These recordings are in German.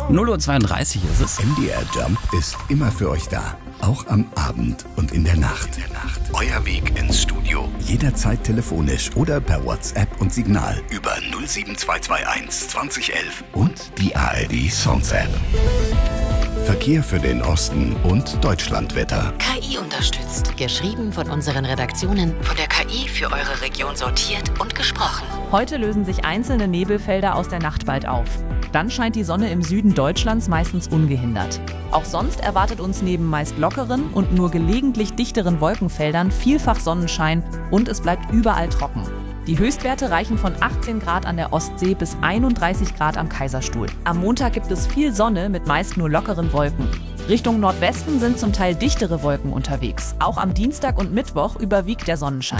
0:32 Uhr ist es. MDR Jump ist immer für euch da. Auch am Abend und in der Nacht. Euer Weg ins Studio. Jederzeit telefonisch oder per WhatsApp und Signal über 07221 2011 und die ARD Songs App. Verkehr für den Osten und Deutschlandwetter. KI unterstützt. Geschrieben von unseren Redaktionen, von der KI für eure Region sortiert und gesprochen. Heute lösen sich einzelne Nebelfelder aus der Nacht bald auf. Dann scheint die Sonne im Süden Deutschlands meistens ungehindert. Auch sonst erwartet uns neben meist lockeren und nur gelegentlich dichteren Wolkenfeldern vielfach Sonnenschein und es bleibt überall trocken. Die Höchstwerte reichen von 18 Grad an der Ostsee bis 31 Grad am Kaiserstuhl. Am Montag gibt es viel Sonne mit meist nur lockeren Wolken. Richtung Nordwesten sind zum Teil dichtere Wolken unterwegs. Auch am Dienstag und Mittwoch überwiegt der Sonnenschein.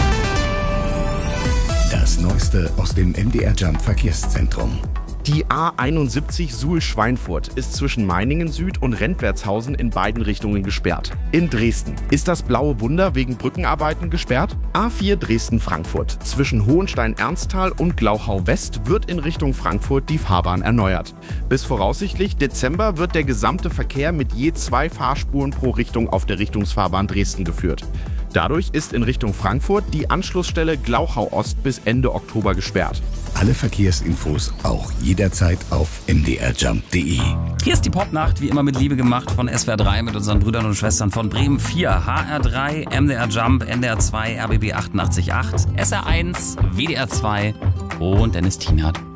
Das Neueste aus dem MDR Jump Verkehrszentrum. Die A71 Suhl-Schweinfurt ist zwischen Meiningen Süd und Rentwertshausen in beiden Richtungen gesperrt. In Dresden ist das Blaue Wunder wegen Brückenarbeiten gesperrt. A4 Dresden-Frankfurt zwischen Hohenstein-Ernsthal und Glauchau-West wird in Richtung Frankfurt die Fahrbahn erneuert. Bis voraussichtlich Dezember wird der gesamte Verkehr mit je 2 Fahrspuren pro Richtung auf der Richtungsfahrbahn Dresden geführt. Dadurch ist in Richtung Frankfurt die Anschlussstelle Glauchau-Ost bis Ende Oktober gesperrt. Alle Verkehrsinfos auch jederzeit auf mdrjump.de. Hier ist die Popnacht, wie immer mit Liebe gemacht von SWR 3 mit unseren Brüdern und Schwestern von Bremen 4, HR 3, MDR Jump, NDR 2, RBB 88.8, SR 1, WDR 2 und Dennis Tienert.